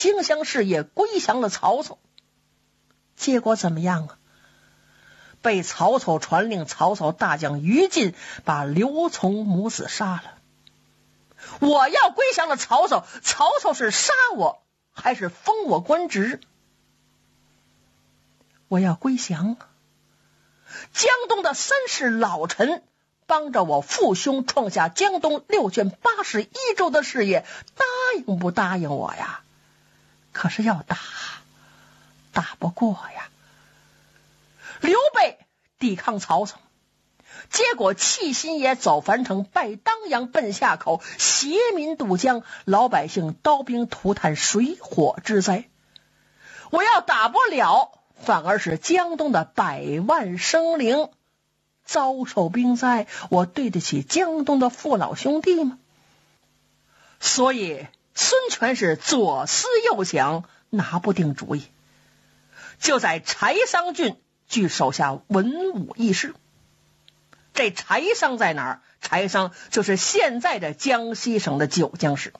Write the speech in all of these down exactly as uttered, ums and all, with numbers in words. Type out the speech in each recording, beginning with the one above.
荆襄事业归降了曹操。结果怎么样啊？被曹操传令，曹操大将于禁把刘琮母子杀了。我要归降了曹操，曹操是杀我还是封我官职？我要归降啊！江东的三世老臣帮着我父兄创下江东六郡八十一州的事业，答应不答应我呀？可是要打，打不过呀。刘备抵抗曹操，结果弃新野走樊城，拜当阳奔夏口，携民渡江，老百姓刀兵涂炭，水火之灾。我要打不了，反而是江东的百万生灵遭受兵灾，我对得起江东的父老兄弟吗？所以孙权是左思右想，拿不定主意，就在柴桑郡据手下文武义士。这柴桑在哪儿？柴桑就是现在的江西省的九江市。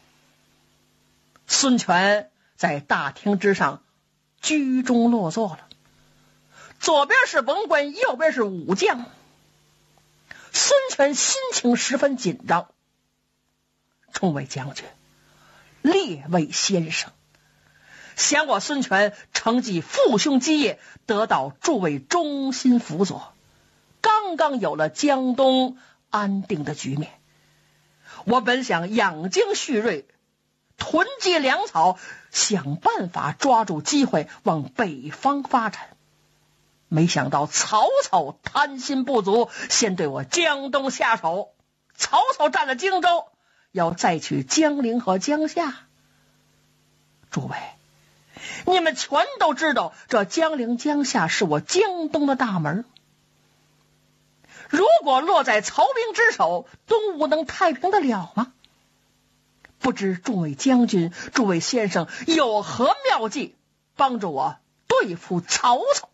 孙权在大厅之上居中落座了，左边是文官，右边是武将。孙权心情十分紧张。众位将军，列位先生，想我孙权承继父兄基业，得到诸位忠心辅佐，刚刚有了江东安定的局面。我本想养精蓄锐，囤积粮草，想办法抓住机会往北方发展。没想到曹操贪心不足，先对我江东下手。曹操占了荆州，要再取江陵和江夏。诸位，你们全都知道，这江陵江夏是我江东的大门。如果落在曹兵之手，东吴能太平得了吗？不知诸位将军、诸位先生有何妙计，帮助我对付曹操？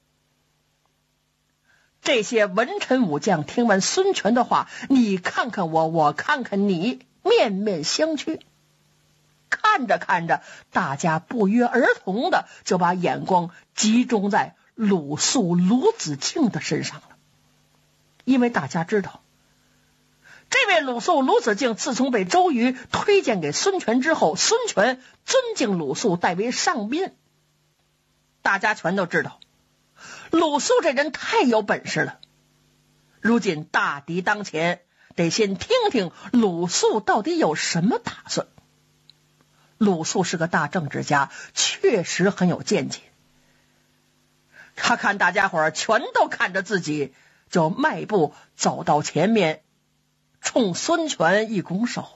这些文臣武将听完孙权的话，你看看我，我看看你，面面相觑。看着看着，大家不约而同的就把眼光集中在鲁肃、鲁子敬的身上了。因为大家知道，这位鲁肃、鲁子敬自从被周瑜推荐给孙权之后，孙权尊敬鲁肃，代为上宾。大家全都知道，鲁肃这人太有本事了。如今大敌当前，得先听听鲁肃到底有什么打算。鲁肃是个大政治家，确实很有见解。他看大家伙儿全都看着自己，就迈步走到前面，冲孙权一拱手：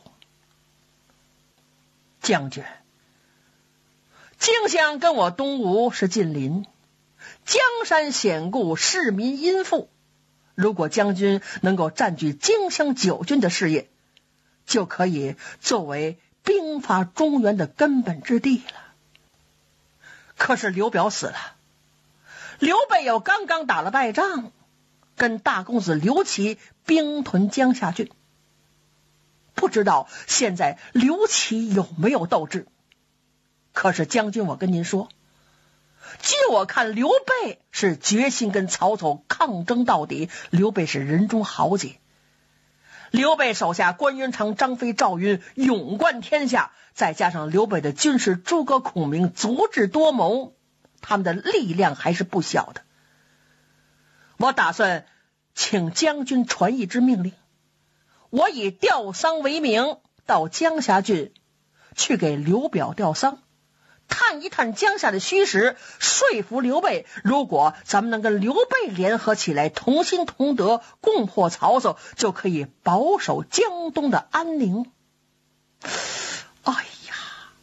将军，荆襄跟我东吴是近邻，江山险固，市民殷富。如果将军能够占据荆襄九郡的事业，就可以作为兵发中原的根本之地了。可是刘表死了，刘备又刚刚打了败仗，跟大公子刘琦兵屯江夏郡。不知道现在刘琦有没有斗志？可是将军，我跟您说，据我看，刘备是决心跟曹操抗争到底。刘备是人中豪杰，刘备手下关云长、张飞、赵云勇冠天下，再加上刘备的军师诸葛孔明足智多谋，他们的力量还是不小的。我打算请将军传一支命令，我以吊丧为名，到江夏郡去给刘表吊丧，探一探江夏的虚实，说服刘备，如果咱们能跟刘备联合起来，同心同德，攻破曹操，就可以保守江东的安宁。哎呀，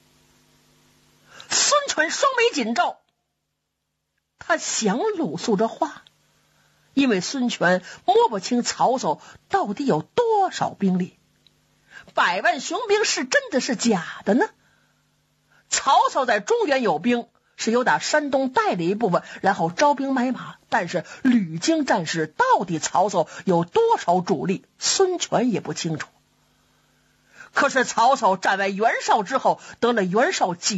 孙权双眉紧皱，他想鲁肃这话，因为孙权摸不清曹操到底有多少兵力，百万雄兵是真的是假的呢？曹操在中原有兵，是由打山东带了一部分，然后招兵买马，但是屡经战事，到底曹操有多少主力，孙权也不清楚。可是曹操战败袁绍之后，得了袁绍几